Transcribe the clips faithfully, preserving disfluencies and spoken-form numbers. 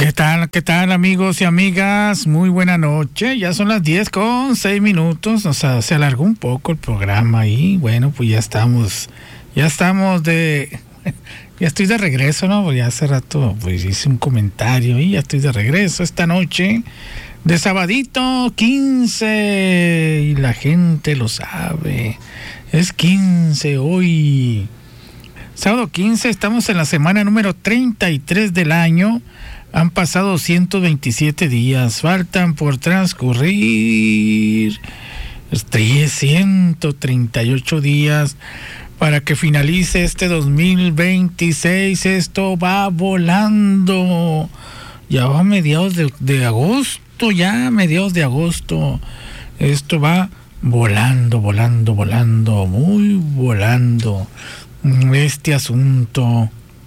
¿Qué tal, qué tal, amigos y amigas? Muy buena noche. Ya son las diez con seis minutos. O sea, se alargó un poco el programa y bueno, pues ya estamos, ya estamos de, ya estoy de regreso, ¿no? Pues ya hace rato pues hice un comentario y ya estoy de regreso esta noche de sabadito quince y la gente lo sabe. Es quince hoy. Sábado quince, estamos en la semana número treinta y tres del año. Han pasado ciento veintisiete días, faltan por transcurrir ciento treinta y ocho días para que finalice este dos mil veintiséis. Esto va volando. Ya va a mediados de, de agosto, ya a mediados de agosto. Esto va volando, volando, volando, muy volando. Este asunto.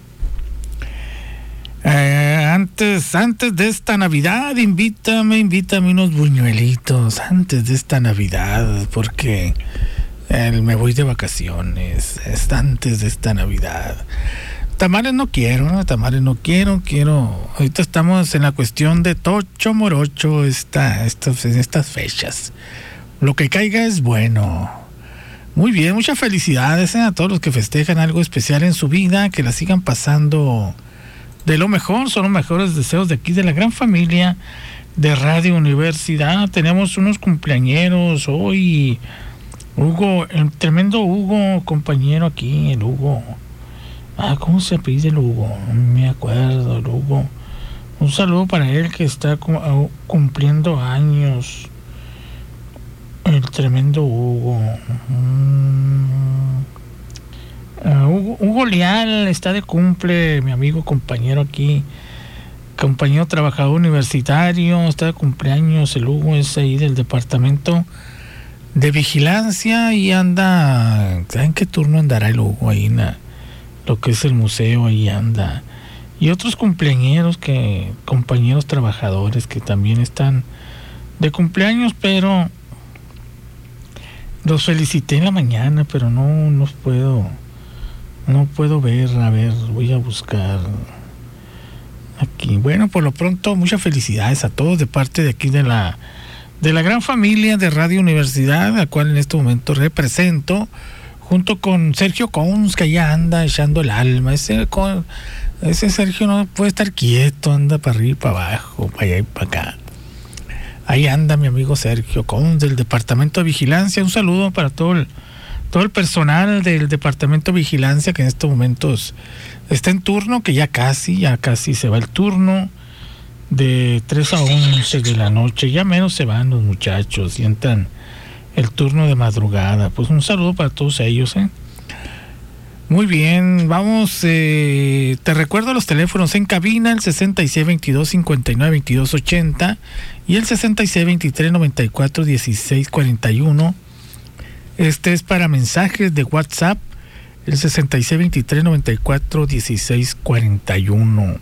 Eh, antes, antes de esta Navidad, invítame, invítame unos buñuelitos antes de esta Navidad, porque eh, me voy de vacaciones, es antes de esta Navidad. Tamales no quiero, ¿no? Tamales no quiero, quiero. Ahorita estamos en la cuestión de tocho morocho, esta, estas, en estas fechas. Lo que caiga es bueno. Muy bien, muchas felicidades, ¿eh? A todos los que festejan algo especial en su vida, que la sigan pasando de lo mejor. Son los mejores deseos de aquí, de la gran familia de Radio Universidad. Tenemos unos cumpleañeros hoy. Hugo, el tremendo Hugo, compañero aquí, el Hugo. Ah, ¿cómo se pide el Hugo? No me acuerdo, el Hugo. Un saludo para él que está cumpliendo años. El tremendo Hugo. Uh, Hugo. Hugo Leal está de cumple, mi amigo, compañero aquí, compañero trabajador universitario, está de cumpleaños. El Hugo es ahí del departamento de vigilancia y anda, ¿saben qué turno andará el Hugo ahí en la, lo que es el museo? Ahí anda. Y otros cumpleañeros, que compañeros trabajadores que también están de cumpleaños, pero los felicité en la mañana, pero no los puedo, no puedo ver. A ver, voy a buscar aquí. Bueno, por lo pronto, muchas felicidades a todos de parte de aquí de la, de la gran familia de Radio Universidad, a la cual en este momento represento, junto con Sergio Cons, que allá anda echando el alma. Ese, ese Sergio no puede estar quieto, anda para arriba y para abajo, para allá y para acá. Ahí anda mi amigo Sergio Cons del Departamento de Vigilancia. Un saludo para todo el, todo el personal del Departamento de Vigilancia que en estos momentos está en turno, que ya casi, ya casi se va el turno de tres a once de la noche. Ya menos se van los muchachos y entran el turno de madrugada. Pues un saludo para todos ellos, ¿eh? Muy bien, vamos, eh, te recuerdo los teléfonos en cabina, el sesenta y seis veintidós cincuenta y nueve veintidós ochenta y el sesenta y seis veintitrés noventa y cuatro dieciséis cuarenta y uno. Este es para mensajes de WhatsApp, el sesenta y seis veintitrés noventa y cuatro dieciséis cuarenta y uno.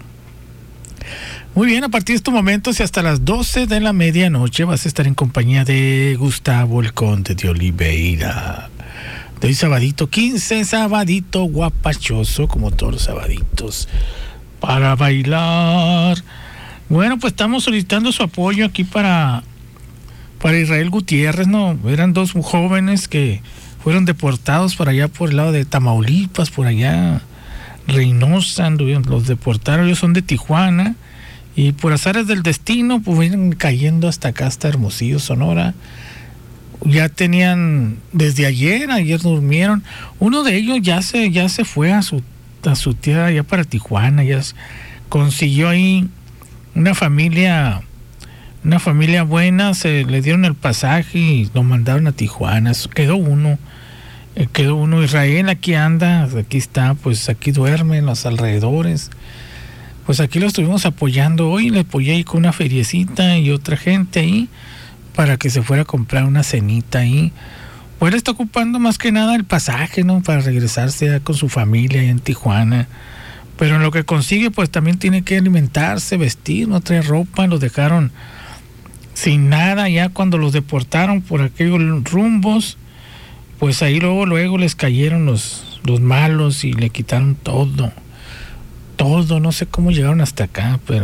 Muy bien, a partir de estos momentos y hasta las doce de la medianoche vas a estar en compañía de Gustavo el Conde de Oliveira. De hoy sabadito quince, sabadito guapachoso, como todos los sabaditos, para bailar. Bueno, pues estamos solicitando su apoyo aquí para, para Israel Gutiérrez, ¿no? Eran dos jóvenes que fueron deportados por allá por el lado de Tamaulipas, por allá, Reynosa, los deportaron. Ellos son de Tijuana y por azares del destino, pues vienen cayendo hasta acá, hasta Hermosillo, Sonora. Ya tenían desde ayer, ayer durmieron. Uno de ellos ya se, ya se fue a su, a su tierra, ya para Tijuana, ya consiguió ahí una familia, una familia buena, se le dieron el pasaje y lo mandaron a Tijuana. Quedó uno, eh, quedó uno. Israel aquí anda, aquí está, pues aquí duerme en los alrededores. Pues aquí lo estuvimos apoyando hoy, le apoyé ahí con una feriecita y otra gente ahí, para que se fuera a comprar una cenita ahí. Pues él está ocupando más que nada el pasaje, ¿no? Para regresarse con su familia ahí en Tijuana. Pero en lo que consigue, pues también tiene que alimentarse, vestir, no trae ropa. Los dejaron sin nada ya cuando los deportaron por aquellos rumbos. Pues ahí luego, luego les cayeron los, los malos y le quitaron todo. Todo, no sé cómo llegaron hasta acá, pero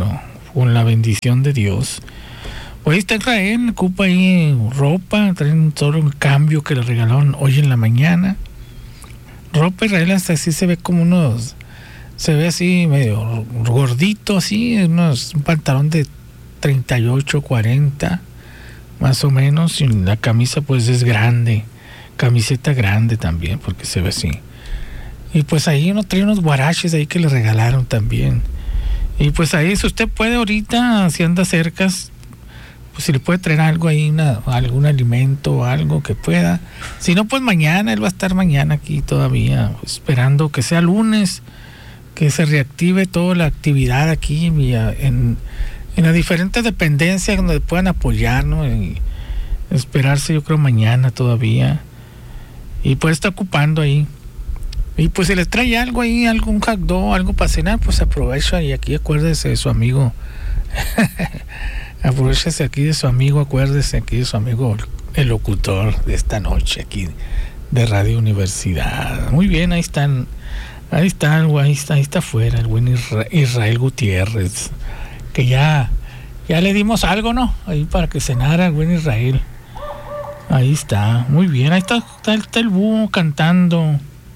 con la bendición de Dios. Pues ahí está Israel, ocupa ahí ropa, traen solo un cambio que le regalaron hoy en la mañana. Ropa Israel hasta así se ve como unos, se ve así medio gordito, así, unos, un pantalón de treinta y ocho, cuarenta, más o menos, y la camisa pues es grande, camiseta grande también, porque se ve así. Y pues ahí uno trae unos guaraches ahí que le regalaron también. Y pues ahí, si usted puede ahorita, si anda cerca, pues si le puede traer algo ahí, una, algún alimento o algo que pueda. Si no, pues mañana, él va a estar mañana aquí todavía, esperando que sea lunes, que se reactive toda la actividad aquí en, en las diferentes dependencias donde puedan apoyar, ¿no? Y esperarse, yo creo, mañana todavía. Y pues está ocupando ahí. Y pues si les trae algo ahí, algún hot dog, algo para cenar, pues aprovecha y aquí acuérdese de su amigo. Aprovechese aquí de su amigo, acuérdese aquí de su amigo, el locutor de esta noche aquí de Radio Universidad. Muy bien, ahí están, ahí está, ahí está, ahí está afuera el buen Israel Gutiérrez, que ya, ya le dimos algo, ¿no? Ahí para que cenara el buen Israel. Ahí está, muy bien, ahí está, está, está el búho cantando.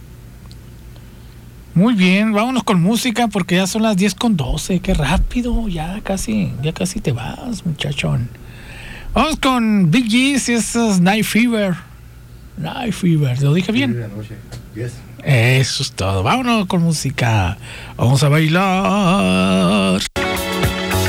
Muy bien, vámonos con música porque ya son las diez con doce, qué rápido, ya casi, ya casi te vas, muchachón. Vamos con Big Gees y esos Night Fever. Night Fever, ¿lo dije bien? Yes. Eso es todo, vámonos con música, vamos a bailar.